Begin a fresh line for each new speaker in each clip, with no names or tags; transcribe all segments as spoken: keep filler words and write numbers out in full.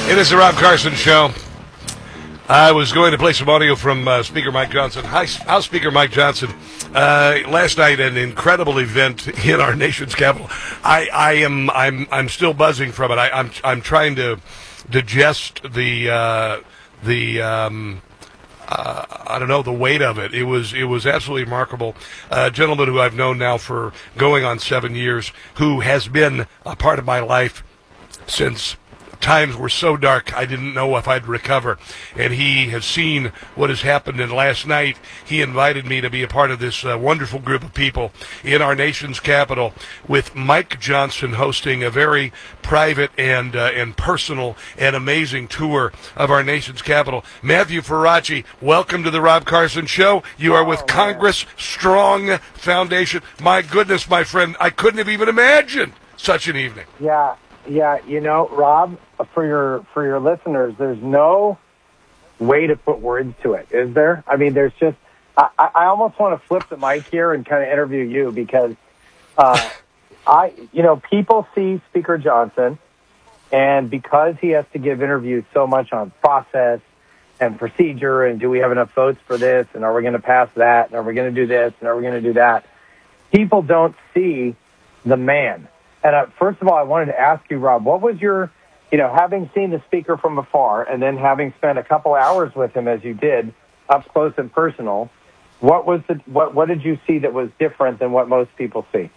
It is the Rob Carson Show. I was going to play some audio from uh, Speaker Mike Johnson. Hi, House Speaker Mike Johnson. Uh, last night, an incredible event in our nation's capital. I, I am, I'm, I'm still buzzing from it. I, I'm, I'm trying to digest the, uh, the, um, uh, I don't know, the weight of it. It was, it was absolutely remarkable. A gentleman who I've known now for going on seven years, who has been a part of my life since times were so dark I didn't know if I'd recover, and he has seen what has happened. And last night he invited me to be a part of this uh, wonderful group of people in our nation's capital, with Mike Johnson hosting a very private and uh, and personal and amazing tour of our nation's capital. Matthew Faraci, welcome to the Rob Carson Show. You are with oh, Congress Strong Foundation. My goodness, my friend, I couldn't have even imagined such an evening.
Yeah. Yeah, you know, Rob, for your for your listeners, there's no way to put words to it, is there? I mean, there's just, I, I almost want to flip the mic here and kind of interview you, because, uh, I, you know, people see Speaker Johnson, and because he has to give interviews so much on process and procedure, and do we have enough votes for this, and are we going to pass that, and are we going to do this, and are we going to do that, people don't see the man. And uh, first of all, I wanted to ask you, Rob, what was your, you know, having seen the speaker from afar and then having spent a couple hours with him as you did, up close and personal, what was the, what, what did you see that was different than what most people see?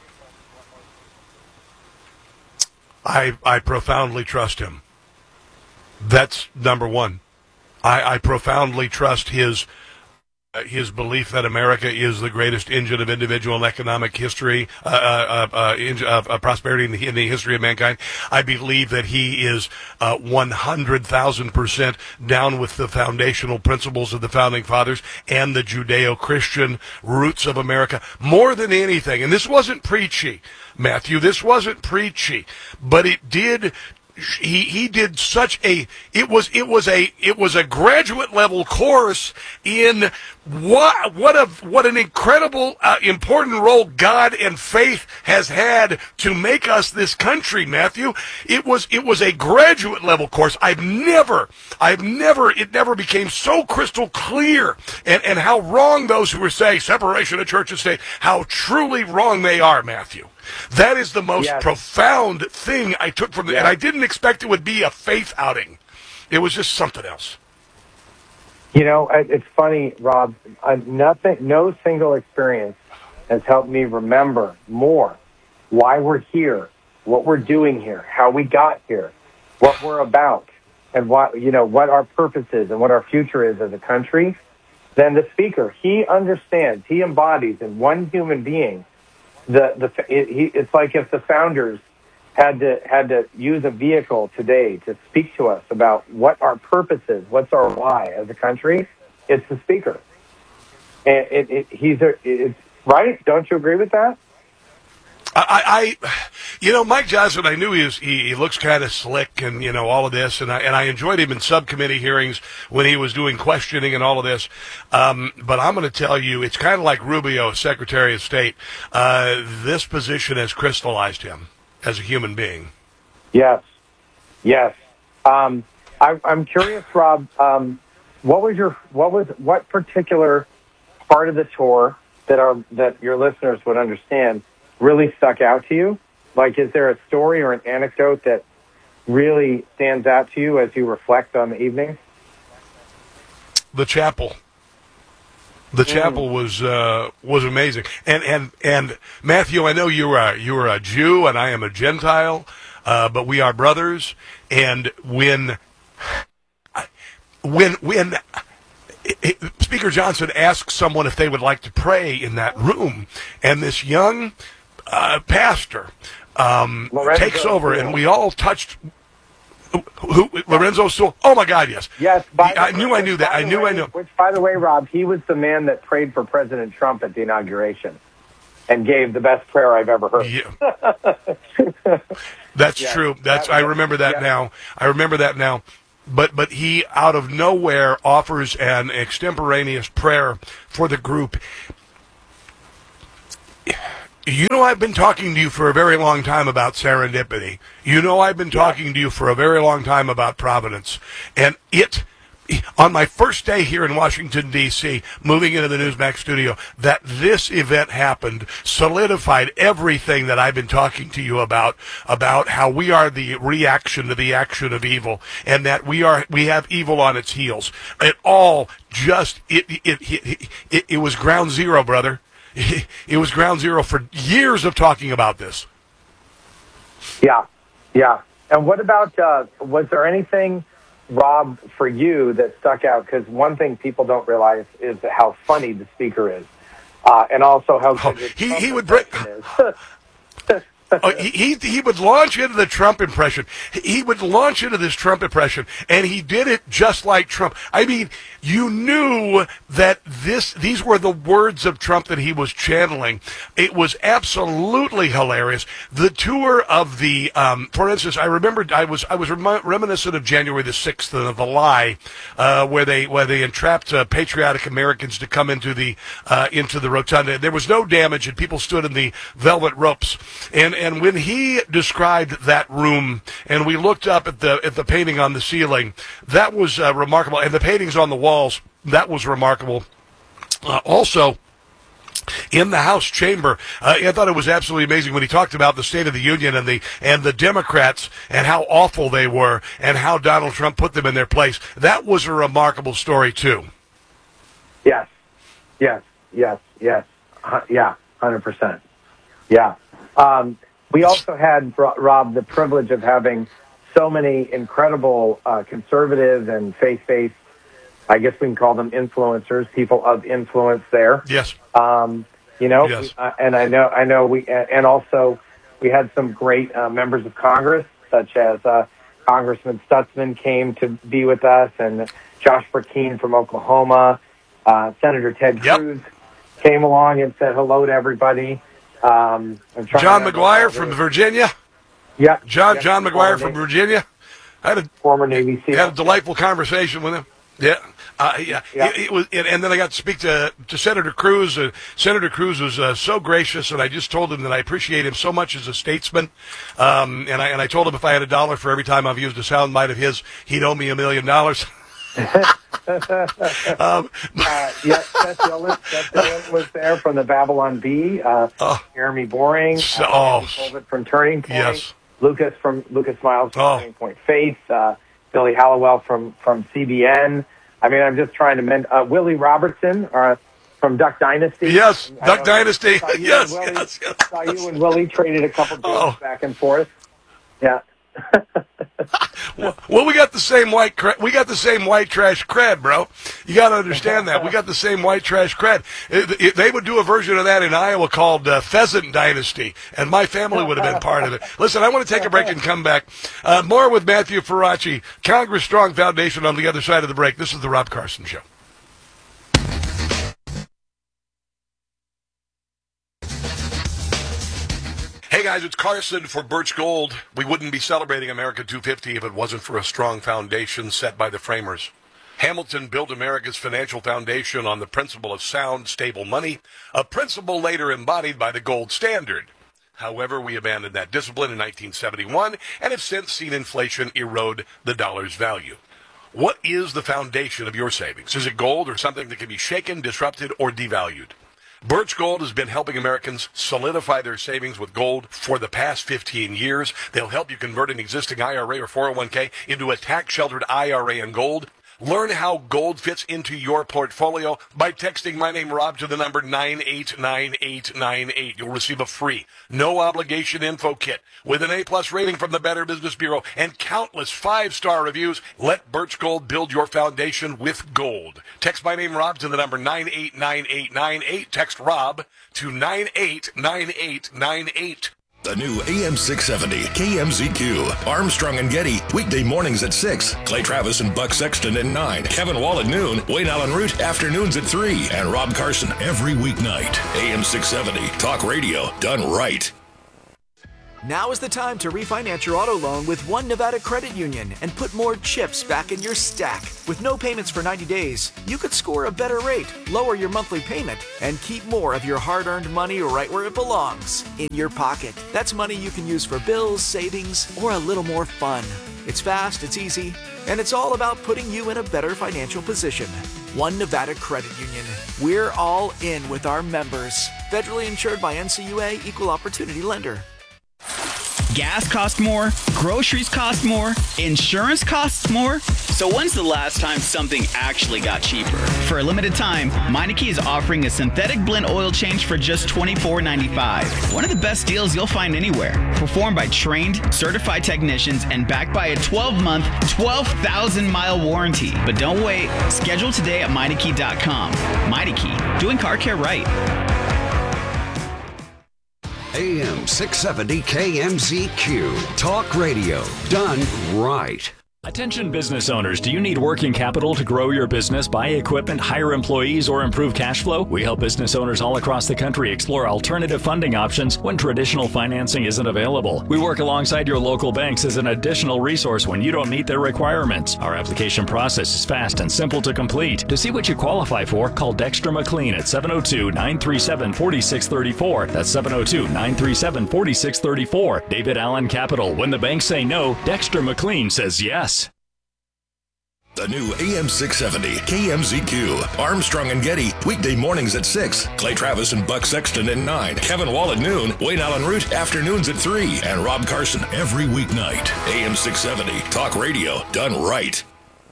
I I profoundly trust him. That's number one. I, I profoundly trust his Uh, his belief that America is the greatest engine of individual and economic history, uh, uh, uh, uh, uh, prosperity in the, in the history of mankind. I believe that he is uh, one hundred thousand percent down with the foundational principles of the Founding Fathers and the Judeo-Christian roots of America more than anything. And this wasn't preachy, Matthew. This wasn't preachy, but it did... He he did such a it was it was a it was a graduate level course in what what a what an incredible uh, important role God and faith has had to make us this country, Matthew. It was it was a graduate level course. I've never I've never it never became so crystal clear, and and how wrong those who are saying separation of church and state, how truly wrong they are, Matthew. That is the most yes. profound thing I took from the, yes. and I didn't expect it would be a faith outing. It was just something else.
You know, it's funny, Rob. Uh, nothing, no single experience has helped me remember more why we're here, what we're doing here, how we got here, what we're about, and what you know what our purpose is and what our future is as a country, than the speaker. He understands. He embodies in one human being. The the it, he, it's like if the founders had to had to use a vehicle today to speak to us about what our purpose is, what's our why as a country. It's the speaker, and it, it, he's a, it's right. Don't you agree with that?
I, I, you know, Mike Johnson, I knew he was, he, he looks kind of slick and, you know, all of this, and I, and I enjoyed him in subcommittee hearings when he was doing questioning and all of this. Um, but I'm going to tell you, it's kind of like Rubio, Secretary of State. Uh, this position has crystallized him as a human being.
Yes. Yes. Um, I, I'm curious, Rob, um, what was your, what was, what particular part of the tour that our, that your listeners would understand really stuck out to you? Like, is there a story or an anecdote that really stands out to you as you reflect on the evening?
The chapel. The mm. chapel was uh, was amazing. And and and Matthew, I know you are you are a Jew and I am a Gentile, uh, but we are brothers. And when when when Speaker Johnson asked someone if they would like to pray in that room, and this young Uh, pastor um, takes over, and we all touched. Who, who Lorenzo Sewell? Oh my God, yes.
Yes,
by I knew, I knew that. I knew,
way,
I knew.
Which, by the way, Rob, he was the man that prayed for President Trump at the inauguration, and gave the best prayer I've ever heard.
Yeah. That's yes, true. That's that I remember that yes. now. I remember that now. But but he out of nowhere offers an extemporaneous prayer for the group. You know, I've been talking to you for a very long time about serendipity. You know, I've been talking yeah. to you for a very long time about Providence. And it, on my first day here in Washington, D C, moving into the Newsmax studio, that this event happened solidified everything that I've been talking to you about, about how we are the reaction to the action of evil, and that we are, we have evil on its heels. It all just, it, it, it, it, it was ground zero, brother. It was ground zero for years of talking about this.
Yeah, yeah. And what about, uh, was there anything, Rob, for you that stuck out? Because one thing people don't realize is how funny the speaker is. Uh, and also how good
oh,
his
he,
Trump
he would bring,
is.
Uh, he, he he would launch into the Trump impression. He would launch into this Trump impression, and he did it just like Trump. I mean, you knew that this these were the words of Trump that he was channeling. It was absolutely hilarious. The tour of the, um, for instance, I remembered I was I was rem- reminiscent of January the sixth and of the lie, uh, where they where they entrapped uh, patriotic Americans to come into the uh, into the rotunda. There was no damage, and people stood in the velvet ropes. And And when he described that room, and we looked up at the at the painting on the ceiling, that was uh, remarkable. And the paintings on the walls, that was remarkable. Uh, also, in the House chamber, uh, I thought it was absolutely amazing when he talked about the State of the Union and the and the Democrats and how awful they were and how Donald Trump put them in their place. That was a remarkable story too.
Yes, yes, yes, yes, uh, yeah, one hundred percent. Yeah. Um, we also had, Rob, the privilege of having so many incredible uh, conservative and faith-based, I guess we can call them influencers, people of influence there.
Yes.
Um, you know,
yes.
we, uh, and I know, I know we, and also we had some great uh, members of Congress, such as uh, Congressman Stutzman came to be with us, and Josh Burkeen from Oklahoma, uh, Senator Ted
yep.
Cruz came along and said hello to everybody. Um,
John McGuire from Virginia.
Yeah,
John
yep.
John McGuire from Virginia. I had a
former Navy SEAL.
Had a delightful conversation with him. Yeah, uh, yeah.
yeah.
It, it was, and, and then I got to speak to to Senator Cruz. Uh, Senator Cruz was uh, so gracious, and I just told him that I appreciate him so much as a statesman. Um, and I and I told him if I had a dollar for every time I've used a soundbite of his, he'd owe me a million dollars. um,
uh, yes, Seth Dillon, Seth Dillon was there from the Babylon Bee. Uh, oh, Jeremy Boring,
so,
uh, oh, from Turning Point.
Yes.
Lucas from Lucas Miles from
oh.
Turning Point Faith. Uh, Billy Hallowell from from C B N. I mean, I'm just trying to mend. Uh, Willie Robertson uh, from Duck Dynasty.
Yes,
I
Duck Dynasty. Yes,
Willie,
yes, yes.
Saw you and Willie traded a couple jokes oh. back and forth. Yeah.
well, well, we got the same white cre- we got the same white trash cred, bro. You got to understand that we got the same white trash cred. It, it, they would do a version of that in Iowa called uh, Pheasant Dynasty, and my family would have been part of it. Listen, I want to take a break and come back. Uh, more with Matthew Faraci, Congress Strong Foundation on the other side of the break. This is the Rob Carson Show. Hey guys, it's Carson for Birch Gold. We wouldn't be celebrating America two fifty if it wasn't for a strong foundation set by the framers. Hamilton built America's financial foundation on the principle of sound, stable money, a principle later embodied by the gold standard. However, we abandoned that discipline in nineteen seventy-one and have since seen inflation erode the dollar's value. What is the foundation of your savings? Is it gold or something that can be shaken, disrupted, or devalued? Birch Gold has been helping Americans solidify their savings with gold for the past fifteen years. They'll help you convert an existing I R A or four oh one k into a tax-sheltered I R A in gold. Learn how gold fits into your portfolio by texting my name, Rob, to the number nine eight nine eight nine eight. You'll receive a free, no-obligation info kit with an A-plus rating from the Better Business Bureau and countless five-star reviews. Let Birch Gold build your foundation with gold. Text my name, Rob, to the number nine eight nine eight nine eight. Text Rob to nine eight nine eight nine eight.
The new A M six seventy K M Z Q. Armstrong and Getty, weekday mornings at six. Clay Travis and Buck Sexton at nine. Kevin Wall at noon. Wayne Allen Root, afternoons at three. And Rob Carson every weeknight. A M six seventy, talk radio done right.
Now is the time to refinance your auto loan with One Nevada Credit Union and put more chips back in your stack. With no payments for ninety days, you could score a better rate, lower your monthly payment, and keep more of your hard-earned money right where it belongs, in your pocket. That's money you can use for bills, savings, or a little more fun. It's fast, it's easy, and it's all about putting you in a better financial position. One Nevada Credit Union. We're all in with our members. Federally insured by N C U A, Equal Opportunity Lender.
Gas costs more, groceries cost more, insurance costs more. So when's the last time something actually got cheaper? For a limited time, Meineke is offering a synthetic blend oil change for just twenty-four ninety-five. One of the best deals you'll find anywhere. Performed by trained, certified technicians and backed by a twelve-month, twelve thousand mile warranty. But don't wait. Schedule today at Meineke dot com. Meineke, doing car care right.
A M six seventy K M Z Q. Talk radio done right.
Attention business owners, do you need working capital to grow your business, buy equipment, hire employees, or improve cash flow? We help business owners all across the country explore alternative funding options when traditional financing isn't available. We work alongside your local banks as an additional resource when you don't meet their requirements. Our application process is fast and simple to complete. To see what you qualify for, call Dexter McLean at seven oh two, nine three seven, four six three four. That's seven oh two, nine three seven, four six three four. David Allen Capital. When the banks say no, Dexter McLean says yes.
The new A M six seventy K M Z Q. Armstrong and Getty, weekday mornings at six. Clay Travis and Buck Sexton at nine. Kevin Wall at noon. Wayne Allen Root, afternoons at three. And Rob Carson every weeknight. A M six seventy, talk radio done right.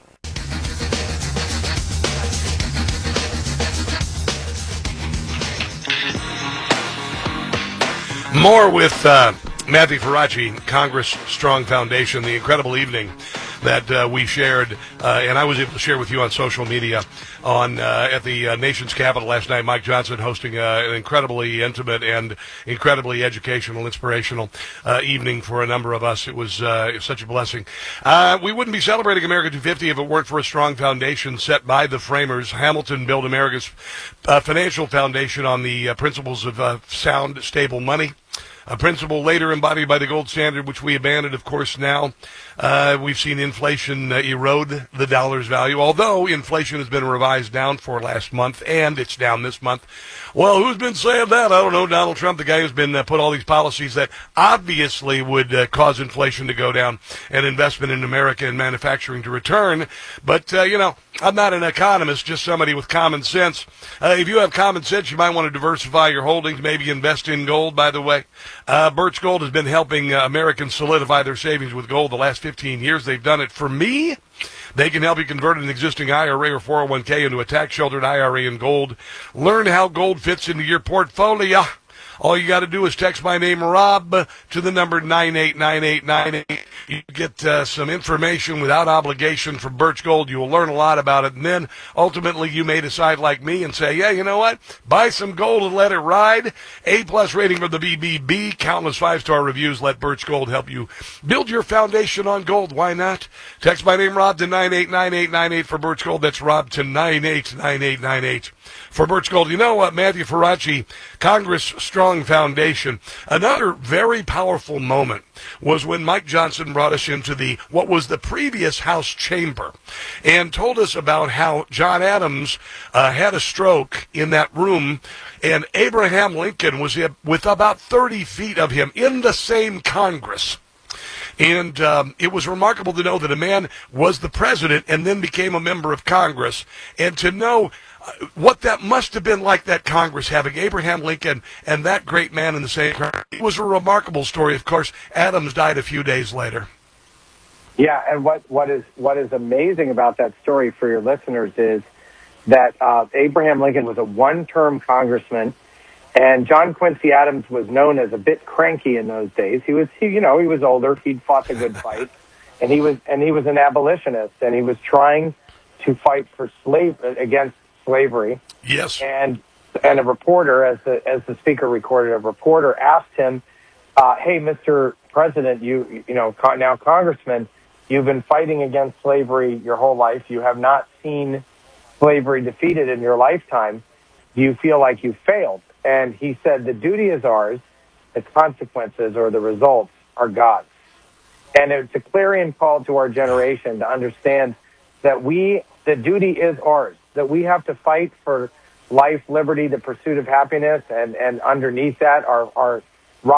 More with uh, Matthew Faraci, Congress Strong Foundation, the incredible evening that uh, we shared, uh, and I was able to share with you on social media on uh, at the uh, nation's capital last night. Mike Johnson hosting uh, an incredibly intimate and incredibly educational, inspirational uh, evening for a number of us. It was uh, such a blessing. Uh, we wouldn't be celebrating America two fifty if it weren't for a strong foundation set by the framers. Hamilton built America's uh, financial foundation on the uh, principles of uh, sound, stable money. A principle later embodied by the gold standard, which we abandoned, of course, now. Uh, we've seen inflation uh, erode the dollar's value, although inflation has been revised down for last month, and it's down this month. Well, who's been saying that? I don't know. Donald Trump, the guy who's been uh, put all these policies that obviously would uh, cause inflation to go down and investment in America and manufacturing to return. But, uh, you know, I'm not an economist, just somebody with common sense. Uh, if you have common sense, you might want to diversify your holdings, maybe invest in gold, by the way. Uh, Birch Gold has been helping uh, Americans solidify their savings with gold the last fifteen years. They've done it for me. They can help you convert an existing I R A or four oh one k into a tax-sheltered I R A in gold. Learn how gold fits into your portfolio. All you got to do is text my name, Rob, to the number nine eight nine eight nine eight. You get uh, some information without obligation from Birch Gold. You will learn a lot about it. And then, ultimately, you may decide like me and say, yeah, you know what? Buy some gold and let it ride. A-plus rating from the B B B. Countless five-star reviews. Let Birch Gold help you build your foundation on gold. Why not? Text my name, Rob, to nine eight nine eight nine eight for Birch Gold. That's Rob to nine eight nine eight nine eight. For Birch Gold. You know what, Matthew Faraci, Congress Strong Foundation, another very powerful moment was when Mike Johnson brought us into the what was the previous House chamber and told us about how John Adams uh, had a stroke in that room, and Abraham Lincoln was with about thirty feet of him in the same Congress. And um, it was remarkable to know that a man was the president and then became a member of Congress, and to know uh, what that must have been like, that Congress having Abraham Lincoln and that great man in the same Congress. It was a remarkable story. Of course, Adams died a few days later.
Yeah, and what, what is what is amazing about that story for your listeners is that uh, Abraham Lincoln was a one-term congressman. And John Quincy Adams was known as a bit cranky in those days. He was, he, you know, he was older. He'd fought the good fight, and he was, and he was an abolitionist, and he was trying to fight for slave against slavery.
Yes.
And and a reporter, as the as the speaker recorded, a reporter asked him, uh, "Hey, Mister President, you you know now Congressman, you've been fighting against slavery your whole life. You have not seen slavery defeated in your lifetime. Do you feel like you failed?" And he said, "The duty is ours the consequences or the results are God's. And it's a clarion call to our generation to understand that we, the duty is ours, that we have to fight for life, liberty, the pursuit of happiness, and, and underneath that, our, our